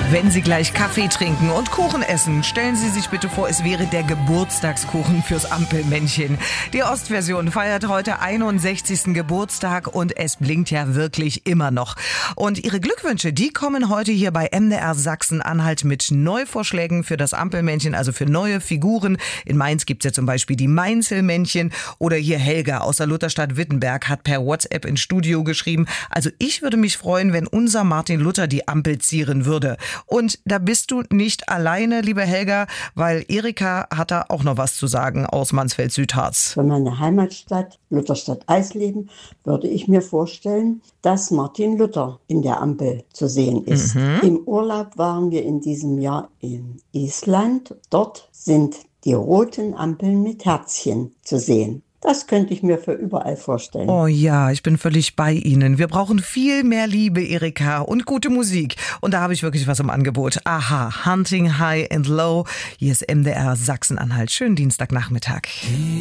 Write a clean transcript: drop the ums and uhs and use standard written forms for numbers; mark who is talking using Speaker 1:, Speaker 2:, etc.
Speaker 1: Wenn Sie gleich Kaffee trinken und Kuchen essen, stellen Sie sich bitte vor, es wäre der Geburtstagskuchen fürs Ampelmännchen. Die Ostversion feiert heute 61. Geburtstag und es blinkt ja wirklich immer noch. Und Ihre Glückwünsche, die kommen heute hier bei MDR Sachsen-Anhalt mit Neuvorschlägen für das Ampelmännchen, also für neue Figuren. In Mainz gibt's ja zum Beispiel die Mainzelmännchen oder hier Helga aus der Lutherstadt Wittenberg hat per WhatsApp ins Studio geschrieben. Also ich würde mich freuen, wenn unser Martin Luther die Ampel zieren würde. Und da bist du nicht alleine, liebe Helga, weil Erika hat da auch noch was zu sagen aus Mansfeld-Südharz.
Speaker 2: Für meine Heimatstadt, Lutherstadt Eisleben, würde ich mir vorstellen, dass Martin Luther in der Ampel zu sehen ist. Im Urlaub waren wir in diesem Jahr in Island. Dort sind die roten Ampeln mit Herzchen zu sehen. Das könnte ich mir für überall vorstellen.
Speaker 1: Oh ja, ich bin völlig bei Ihnen. Wir brauchen viel mehr Liebe, Erika, und gute Musik. Und da habe ich wirklich was im Angebot. Aha, Hunting High and Low. Hier ist MDR Sachsen-Anhalt. Schönen Dienstagnachmittag.